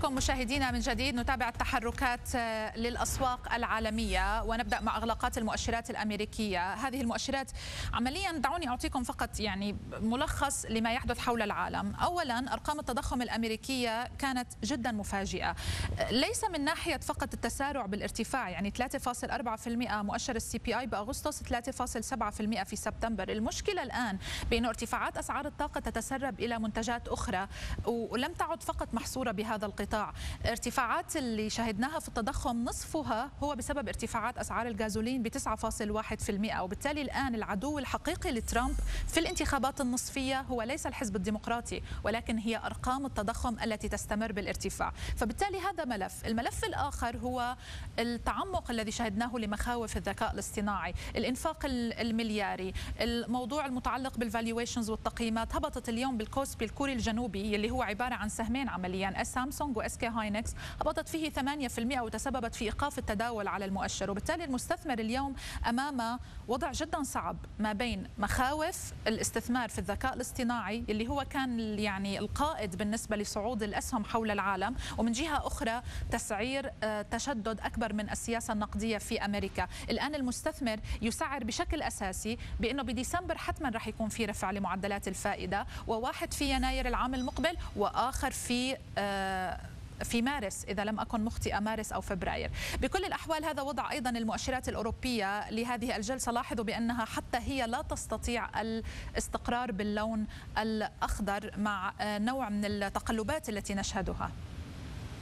بكم مشاهدينا من جديد. نتابع التحركات للأسواق العالمية ونبدأ مع إغلاقات المؤشرات الأمريكية. هذه المؤشرات عمليا دعوني أعطيكم فقط ملخص لما يحدث حول العالم. أولا أرقام التضخم الأمريكية كانت جدا مفاجئة، ليس من ناحية فقط التسارع بالارتفاع، 3.4% مؤشر السي بي اي بأغسطس، 3.7% في سبتمبر. المشكلة الآن بأن ارتفاعات أسعار الطاقة تتسرب إلى منتجات أخرى ولم تعد فقط محصورة بهذا القطاع. ارتفاعات اللي شهدناها في التضخم نصفها هو بسبب ارتفاعات أسعار الغازولين ب 9.1%، وبالتالي الآن العدو الحقيقي لترامب في الانتخابات النصفية هو ليس الحزب الديمقراطي، ولكن هي أرقام التضخم التي تستمر بالارتفاع. فبالتالي هذا ملف. الملف الآخر هو التعمق الذي شهدناه لمخاوف الذكاء الاصطناعي، الإنفاق الملياري، الموضوع المتعلق بالفالويشنز والتقييمات. هبطت اليوم بالكوسبي الكوري الجنوبي اللي هو عبارة عن سهمين عمليا، سامسونج واس كي هاينكس، هبطت فيه 8% وتسببت في إيقاف التداول على المؤشر. وبالتالي المستثمر اليوم أمام وضع جدا صعب ما بين مخاوف الاستثمار في الذكاء الاصطناعي اللي هو كان القائد بالنسبة لصعود الأسهم حول العالم، ومن جهة أخرى تسعير تشدد أكبر من السياسة النقدية في أمريكا. الآن المستثمر يسعر بشكل أساسي بأنه بديسمبر حتما راح يكون في رفع لمعدلات الفائدة، وواحد في يناير العام المقبل، وآخر في مارس إذا لم أكن مخطئة، مارس أو فبراير. بكل الأحوال هذا وضع أيضا المؤشرات الأوروبية لهذه الجلسة. لاحظوا بأنها حتى هي لا تستطيع الاستقرار باللون الأخضر مع نوع من التقلبات التي نشهدها.